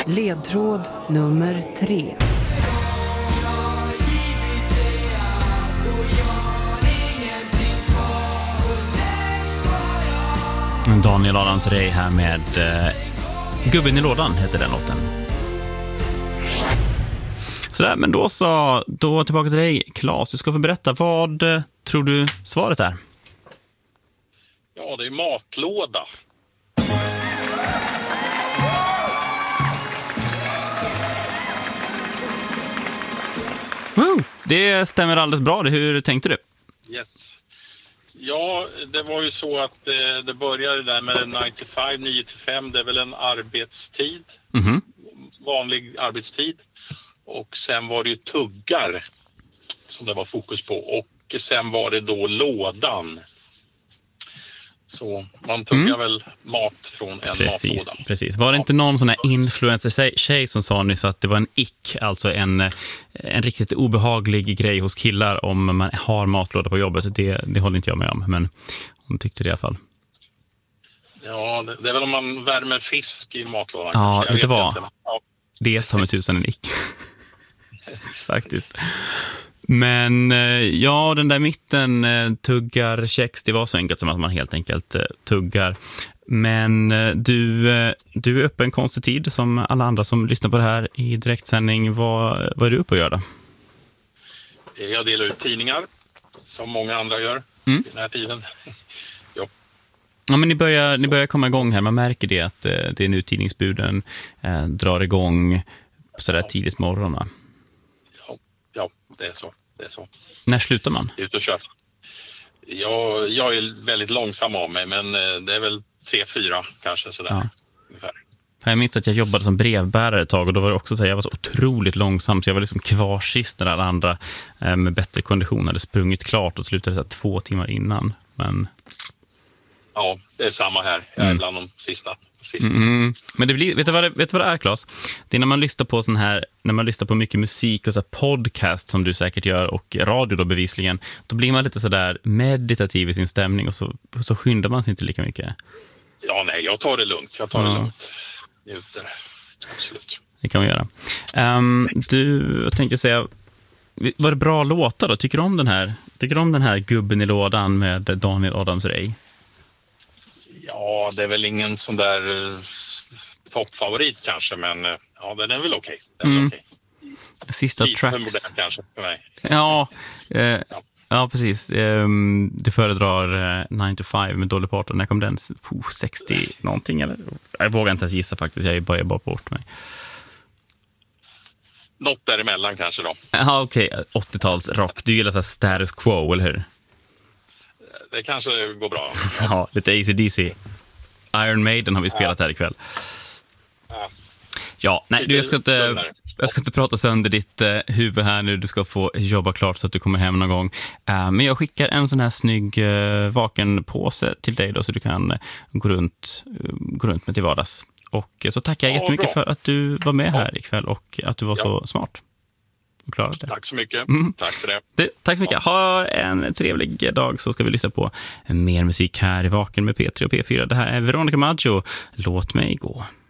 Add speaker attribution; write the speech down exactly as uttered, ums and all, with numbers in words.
Speaker 1: Ledtråd nummer tre.
Speaker 2: Daniel Adams-Ray här med eh, Gubben i lådan heter den låten. Sådär, men då så, då tillbaka till dig, Claes. Du ska få berätta, vad eh, tror du svaret är?
Speaker 3: Ja, det är matlåda.
Speaker 2: Woo! Det stämmer alldeles bra. Hur tänkte du?
Speaker 3: Yes. Ja, det var ju så att eh, det började där med nio till fem, nio till fem, det är väl en arbetstid,
Speaker 2: Mm-hmm.
Speaker 3: vanlig arbetstid. Och sen var det ju tuggar som det var fokus på, och sen var det då lådan. Så man tuggar mm. väl mat från en
Speaker 2: precis,
Speaker 3: matlåda.
Speaker 2: Precis. Var det inte någon sån här influencer-tjej som sa nyss att det var en ick, alltså en, en riktigt obehaglig grej hos killar om man har matlåda på jobbet? Det, det håller inte jag med om, men hon tyckte det i alla fall.
Speaker 3: Ja, det, det är väl om man värmer fisk i matlådan.
Speaker 2: Ja,
Speaker 3: kanske.
Speaker 2: vet du vad?
Speaker 3: Ja.
Speaker 2: Det tar med tusen en ick. Faktiskt. Men ja, den där mitten, tuggar, kex, det var så enkelt som att man helt enkelt tuggar. Men du, du är uppe en konstig tid som alla andra som lyssnar på det här i direktsändning. Vad, vad är du uppe att göra då?
Speaker 3: Jag delar ut tidningar, som många andra gör
Speaker 2: mm.
Speaker 3: i den här tiden. Ja.
Speaker 2: Ja, men ni börjar, ni börjar komma igång här. Man märker det att det är nu tidningsbuden eh, drar igång sådär ja. tidigt morgon, va?
Speaker 3: Ja, ja, det är så. Det är så.
Speaker 2: När slutar man?
Speaker 3: Ut och kör. Jag, jag är väldigt långsam av mig, men det är väl tre, fyra kanske sådär. Ja. Ungefär.
Speaker 2: Jag minns att jag jobbade som brevbärare ett tag, och då var det också så här, jag var så otroligt långsam så jag var liksom kvar sist när alla andra eh, med bättre kondition hade sprungit klart och slutade så här, två timmar innan. Men...
Speaker 3: Ja, det är samma här. Jag är mm. bland de sista. sista.
Speaker 2: Mm. Men det blir, vet du vad det, vet du vad det är, Claes? Det är när man lyssnar på sån här, när man lyssnar på mycket musik och så här podcast som du säkert gör, och radio då bevisligen, då blir man lite så där meditativ i sin stämning, och så, så skyndar man sig inte lika mycket.
Speaker 3: Ja, nej, jag tar det lugnt. Jag tar
Speaker 2: ja.
Speaker 3: det lugnt. Njuter. Absolut.
Speaker 2: Det kan vi göra. Um, du, jag tänkte säga, var det bra låtar då? Tycker du om den här, tycker du om den här Gubben i lådan med Daniel Adams-Ray?
Speaker 3: Ja, det är väl ingen sån där uh, toppfavorit kanske, men uh, ja, den är väl okej. Okay.
Speaker 2: Mm.
Speaker 3: Okay.
Speaker 2: Sista
Speaker 3: lite
Speaker 2: tracks.
Speaker 3: för modern kanske för mig.
Speaker 2: Ja, eh, ja.
Speaker 3: ja,
Speaker 2: precis. Um, du föredrar uh, nine to five med Dolly Parton. När kom den? Puh, sextio någonting, eller? Jag vågar inte ens gissa faktiskt. Jag är bara, bara bort mig.
Speaker 3: Något däremellan kanske då.
Speaker 2: Ja, okej. Okay. åttio-tals rock. Du gillar så här status quo, eller hur?
Speaker 3: Det kanske går bra.
Speaker 2: Ja, lite A C D C. Iron Maiden har vi spelat ja. här ikväll. Ja, ja nej, du, jag ska inte... Jag ska inte prata sönder ditt eh, huvud här nu. Du ska få jobba klart så att du kommer hem någon gång. Eh, men jag skickar en sån här snygg eh, vakenpåse till dig då, så du kan eh, gå, runt, eh, gå runt med till vardags. Och eh, så tackar jag ja, jättemycket bra. för att du var med här ikväll, och att du var ja. så smart. Och klarade det.
Speaker 3: Tack så mycket.
Speaker 2: Mm.
Speaker 3: Tack för det.
Speaker 2: det. Tack så mycket. Ha en trevlig dag, så ska vi lyssna på mer musik här i Vaken med P tre och P fyra. Det här är Veronica Maggio. Låt mig gå.